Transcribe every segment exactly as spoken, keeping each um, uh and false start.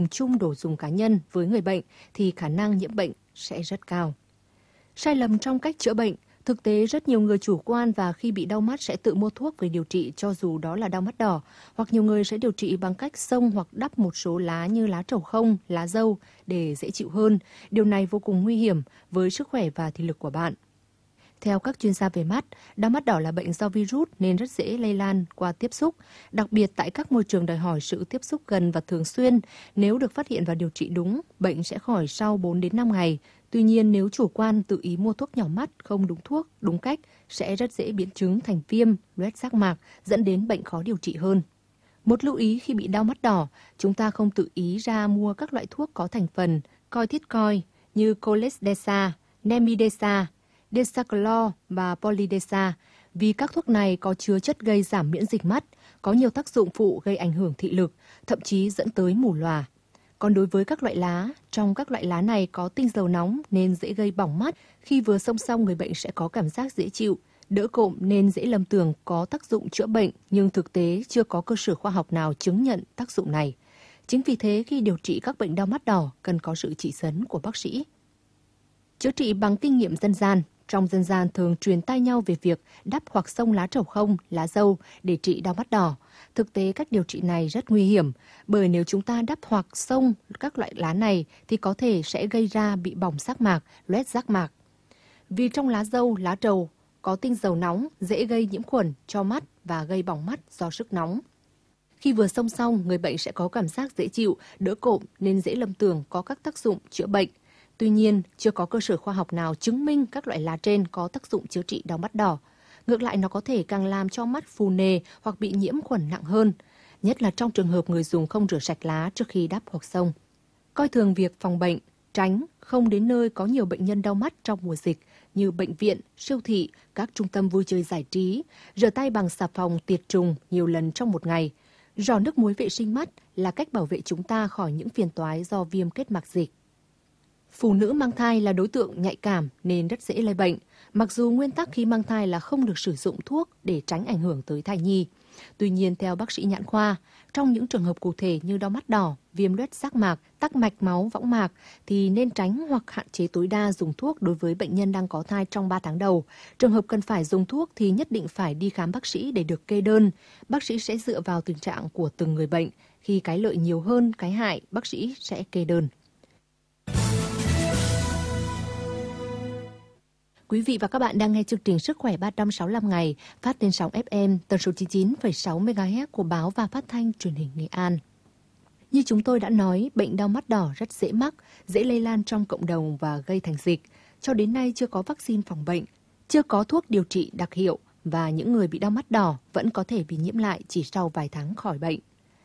dùng chung đồ dùng cá nhân với người bệnh thì khả năng nhiễm bệnh sẽ rất cao. Sai lầm trong cách chữa bệnh. Thực tế, rất nhiều người chủ quan và khi bị đau mắt sẽ tự mua thuốc về điều trị cho dù đó là đau mắt đỏ. Hoặc nhiều người sẽ điều trị bằng cách xông hoặc đắp một số lá như lá trầu không, lá dâu để dễ chịu hơn. Điều này vô cùng nguy hiểm với sức khỏe và thị lực của bạn. Theo các chuyên gia về mắt, đau mắt đỏ là bệnh do virus nên rất dễ lây lan qua tiếp xúc, đặc biệt tại các môi trường đòi hỏi sự tiếp xúc gần và thường xuyên. Nếu được phát hiện và điều trị đúng, bệnh sẽ khỏi sau bốn đến năm ngày. Tuy nhiên, nếu chủ quan tự ý mua thuốc nhỏ mắt không đúng thuốc, đúng cách, sẽ rất dễ biến chứng thành viêm, loét giác mạc, dẫn đến bệnh khó điều trị hơn. Một lưu ý khi bị đau mắt đỏ, chúng ta không tự ý ra mua các loại thuốc có thành phần corticoid như Coles-Desa, Nemidesa, Desaclor và Polydesa, vì các thuốc này có chứa chất gây giảm miễn dịch mắt, có nhiều tác dụng phụ gây ảnh hưởng thị lực, thậm chí dẫn tới mù lòa. Còn đối với các loại lá, trong các loại lá này có tinh dầu nóng nên dễ gây bỏng mắt, khi vừa xông xong người bệnh sẽ có cảm giác dễ chịu, đỡ cộm nên dễ lầm tưởng có tác dụng chữa bệnh, nhưng thực tế chưa có cơ sở khoa học nào chứng nhận tác dụng này. Chính vì thế khi điều trị các bệnh đau mắt đỏ cần có sự chỉ dẫn của bác sĩ. Chữa trị bằng kinh nghiệm dân gian. Trong dân gian thường truyền tai nhau về việc đắp hoặc xông lá trầu không, lá dâu để trị đau mắt đỏ. Thực tế cách điều trị này rất nguy hiểm, bởi nếu chúng ta đắp hoặc xông các loại lá này thì có thể sẽ gây ra bị bỏng giác mạc, loét giác mạc. Vì trong lá dâu, lá trầu có tinh dầu nóng, dễ gây nhiễm khuẩn cho mắt và gây bỏng mắt do sức nóng. Khi vừa xông xong, người bệnh sẽ có cảm giác dễ chịu, đỡ cộm nên dễ lầm tưởng có các tác dụng chữa bệnh. Tuy nhiên, chưa có cơ sở khoa học nào chứng minh các loại lá trên có tác dụng chữa trị đau mắt đỏ. Ngược lại, nó có thể càng làm cho mắt phù nề hoặc bị nhiễm khuẩn nặng hơn, nhất là trong trường hợp người dùng không rửa sạch lá trước khi đắp hoặc xông. Coi thường việc phòng bệnh, tránh không đến nơi có nhiều bệnh nhân đau mắt trong mùa dịch như bệnh viện, siêu thị, các trung tâm vui chơi giải trí, rửa tay bằng xà phòng tiệt trùng nhiều lần trong một ngày. Rò nước muối vệ sinh mắt là cách bảo vệ chúng ta khỏi những phiền toái do viêm kết mạc dịch. Phụ nữ mang thai là đối tượng nhạy cảm nên rất dễ lây bệnh, mặc dù nguyên tắc khi mang thai là không được sử dụng thuốc để tránh ảnh hưởng tới thai nhi. Tuy nhiên, theo bác sĩ nhãn khoa, trong những trường hợp cụ thể như đau mắt đỏ, viêm loét giác mạc, tắc mạch máu võng mạc thì nên tránh hoặc hạn chế tối đa dùng thuốc đối với bệnh nhân đang có thai trong ba tháng đầu. Trường hợp cần phải dùng thuốc thì nhất định phải đi khám bác sĩ để được kê đơn. Bác sĩ sẽ dựa vào tình trạng của từng người bệnh. Khi cái lợi nhiều hơn cái hại, bác sĩ sẽ kê đơn. Quý vị và các bạn đang nghe chương trình Sức khỏe ba trăm sáu mươi lăm ngày phát trên sóng ép em tần số chín mươi chín phẩy sáu mê ga héc của báo và phát thanh truyền hình Nghệ An. Như chúng tôi đã nói, bệnh đau mắt đỏ rất dễ mắc, dễ lây lan trong cộng đồng và gây thành dịch. Cho đến nay chưa có vaccine phòng bệnh, chưa có thuốc điều trị đặc hiệu và những người bị đau mắt đỏ vẫn có thể bị nhiễm lại chỉ sau vài tháng khỏi bệnh.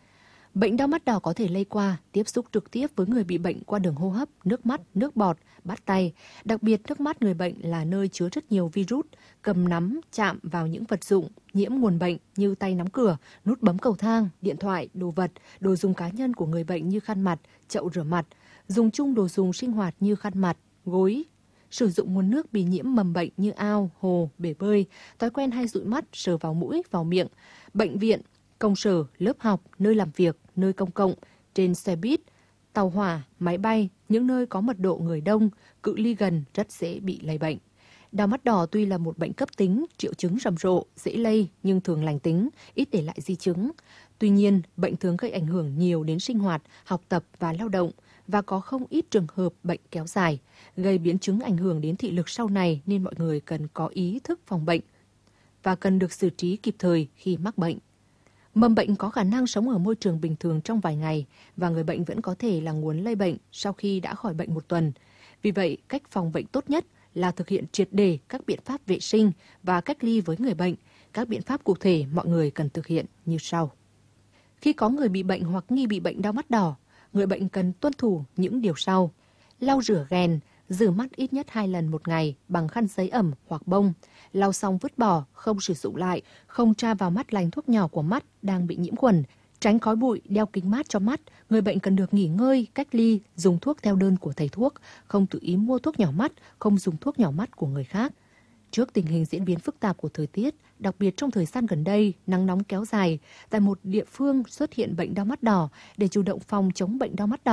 Bệnh đau mắt đỏ có thể lây qua, tiếp xúc trực tiếp với người bị bệnh qua đường hô hấp, nước mắt, nước bọt, bắt tay. Đặc biệt nước mắt người bệnh là nơi chứa rất nhiều virus, cầm nắm, chạm vào những vật dụng, nhiễm nguồn bệnh như tay nắm cửa, nút bấm cầu thang, điện thoại, đồ vật, đồ dùng cá nhân của người bệnh như khăn mặt, chậu rửa mặt, dùng chung đồ dùng sinh hoạt như khăn mặt, gối, sử dụng nguồn nước bị nhiễm mầm bệnh như ao, hồ, bể bơi, thói quen hay dụi mắt, sờ vào mũi, vào miệng, bệnh viện, công sở, lớp học, nơi làm việc, nơi công cộng, trên xe buýt, tàu hỏa, máy bay, những nơi có mật độ người đông, cự ly gần rất dễ bị lây bệnh. Đau mắt đỏ tuy là một bệnh cấp tính, triệu chứng rầm rộ, dễ lây nhưng thường lành tính, ít để lại di chứng. Tuy nhiên, bệnh thường gây ảnh hưởng nhiều đến sinh hoạt, học tập và lao động và có không ít trường hợp bệnh kéo dài, gây biến chứng ảnh hưởng đến thị lực sau này nên mọi người cần có ý thức phòng bệnh và cần được xử trí kịp thời khi mắc bệnh. Mầm bệnh có khả năng sống ở môi trường bình thường trong vài ngày và người bệnh vẫn có thể là nguồn lây bệnh sau khi đã khỏi bệnh một tuần. Vì vậy, cách phòng bệnh tốt nhất là thực hiện triệt để các biện pháp vệ sinh và cách ly với người bệnh. Các biện pháp cụ thể mọi người cần thực hiện như sau. Khi có người bị bệnh hoặc nghi bị bệnh đau mắt đỏ, người bệnh cần tuân thủ những điều sau. Lau rửa ghèn, rửa mắt ít nhất hai lần một ngày bằng khăn giấy ẩm hoặc bông. Lau xong vứt bỏ, không sử dụng lại, không tra vào mắt lành thuốc nhỏ của mắt đang bị nhiễm khuẩn. Tránh khói bụi, đeo kính mát cho mắt. Người bệnh cần được nghỉ ngơi, cách ly, dùng thuốc theo đơn của thầy thuốc, không tự ý mua thuốc nhỏ mắt, không dùng thuốc nhỏ mắt của người khác. Trước tình hình diễn biến phức tạp của thời tiết, đặc biệt trong thời gian gần đây, nắng nóng kéo dài, tại một địa phương xuất hiện bệnh đau mắt đỏ, để chủ động phòng chống bệnh đau mắt đỏ,